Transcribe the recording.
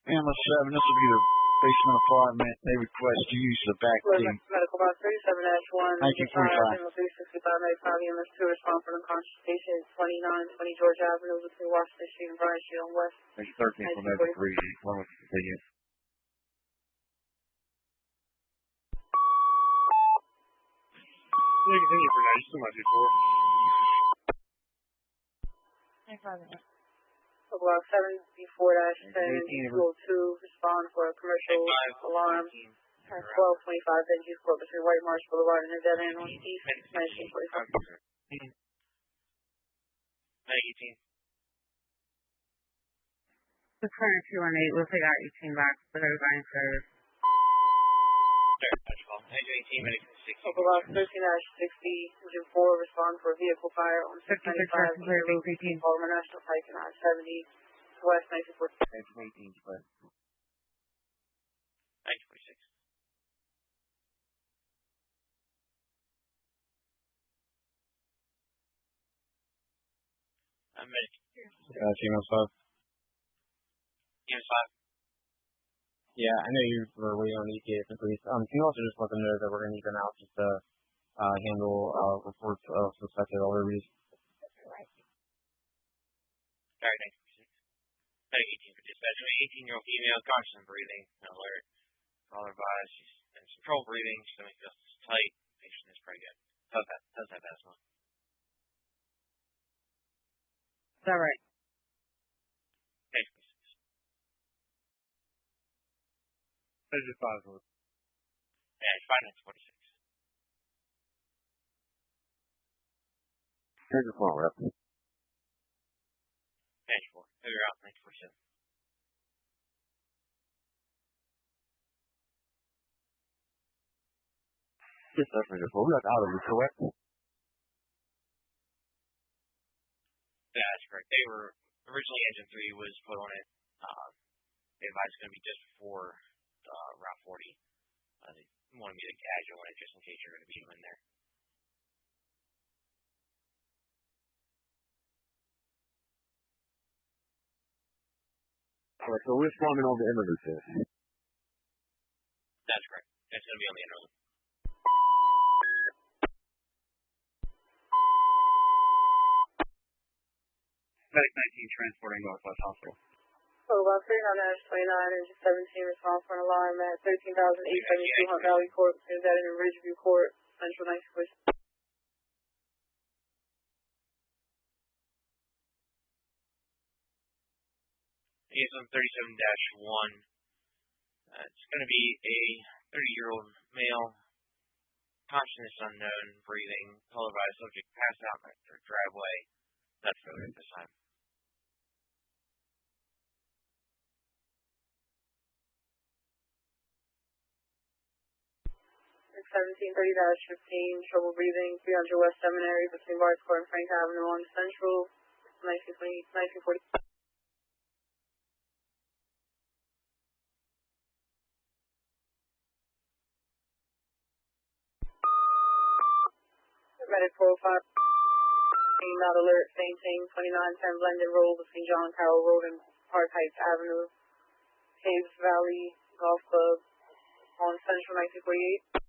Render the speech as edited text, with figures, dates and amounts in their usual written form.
Hamlet 7, this will be the basement apartment. They request you use the back gate. Medical box 37-1. 1945. 365 Medical EMS 2 respond for unconscious patient 2920 George Avenue between Washington Street and Bryant Street on West. There's 13 from Medical 3. One with the video. Yeah, continue for now. You still might do 4. No problem. Block 7B4-10 202 respond for a commercial alarm at 1225 Benji's Court between White Marsh Boulevard and the dead end on East 1945. 18. The current 218 will take out 18 back for everybody in service. That's call. 18 minutes. Block 13-60 Engine 4 respond for a vehicle fire on 695 Baltimore National Pike and I-70 West 1946. 18, but 1946. I'm ready. Team 5. Team 5. Yeah, I know you were waiting on ETA for police. Can you also just let them know that we're going to need them out just to handle reports of suspected overreach? Alright, 1946. 18 for dispatch. 18-year-old female, conscious and breathing, alert. Call her by. She's in control breathing. Stomach feels tight. Patient is pregnant. Does have asthma. Is that right? 1946. There's just 5 of them. Yeah, it's 5 1946. Here's your phone, rep. 94. Figure out 1947. Yes, that's right. We got out of it, correct? Yeah, that's correct. They were originally engine 3 was put on it. They advised it's going to be just before Route 40. They wanted me to tag you on it just in case you're going to be in there. Alright, so we're responding on the interlude. That's correct. It's going to be on the interlude. Medic 19 transporting Northwest Hospital. Block 39-29 Engine 17 respond for an alarm at 13,872 Hunt Valley Court between that and Ridgeview Court, Central 1946. ASM 37-1. It's going to be a 30-year-old male, consciousness unknown, breathing, colored by a subject passed out in their driveway. That's really at this time. 1730-15, trouble breathing, 300 West Seminary between Bard's Court and Frank Avenue on Central, 1940. Medic 405, not alert, fainting, 2910 Blended Road between John Carroll Road and Park Heights Avenue, Caves Valley Golf Club on Central 1948.